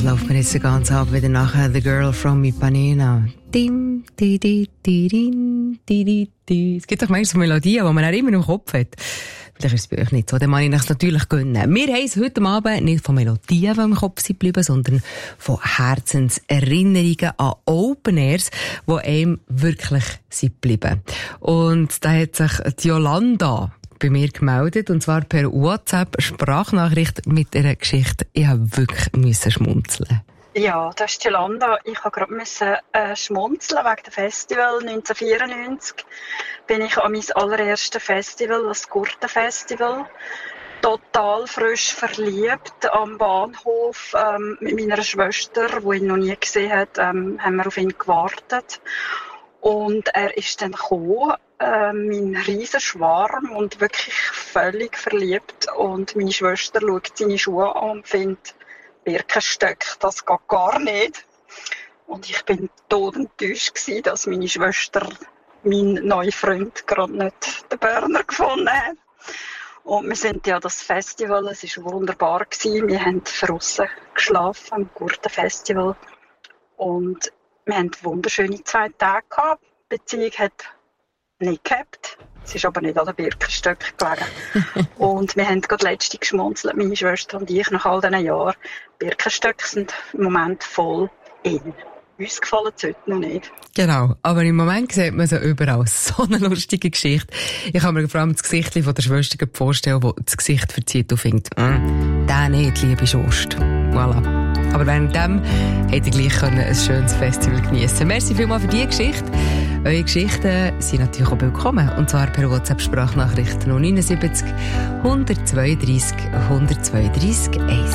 läuft mir jetzt den ganzen Abend wieder nachher «The Girl from Ipanema». Dim, di, di, di, din, di, di, di. Es gibt doch manchmal so Melodien, die man auch immer im Kopf hat. Vielleicht ist es bei euch nicht so, dann kann ich es natürlich gönnen. Wir haben es heute Abend nicht von Melodien, die im Kopf sind geblieben, sondern von Herzenserinnerungen an Open Airs, die einem wirklich sind geblieben. Und da hat sich die Jolanda bei mir gemeldet, und zwar per WhatsApp-Sprachnachricht mit einer Geschichte. Ich habe wirklich schmunzeln. Ja, das ist Jolanda. Ich musste gerade schmunzeln wegen dem Festival. 1994 bin ich an mein allererstes Festival, das Gurtenfestival. Total frisch verliebt am Bahnhof mit meiner Schwester, die ihn noch nie gesehen hat, haben wir auf ihn gewartet. Und er ist dann gekommen, mein riesen Schwarm und wirklich völlig verliebt. Und meine Schwester schaut seine Schuhe an und findet, Birkenstöcke, das geht gar nicht. Und ich bin todenttäuscht gewesen, dass meine Schwester meinen neuen Freund gerade nicht den Berner gefunden hat. Und wir sind ja das Festival, es war wunderbar gewesen. Wir haben draussen geschlafen am Gurtenfestival. Und wir hatten wunderschöne 2 Tage gehabt. Die Beziehung hat nicht gehabt. Es ist aber nicht an den Birkenstöcken gelegen. Und wir haben gerade letztens geschmunzelt, meine Schwester und ich, nach all diesen Jahren. Birkenstöcke sind im Moment voll in. Uns gefallen es heute noch nicht. Genau, aber im Moment sieht man so überall. So eine lustige Geschichte. Ich kann mir vor allem das Gesicht von der Schwester vorstellen, die das Gesicht verzieht und findet, der nicht, liebe Schwester. Voilà. Aber währenddem hätte ich gleich ein schönes Festival geniessen können. Merci vielmals für diese Geschichte. Eure Geschichten sind natürlich auch willkommen. Und zwar per WhatsApp-Sprachnachricht 079 132 132 1.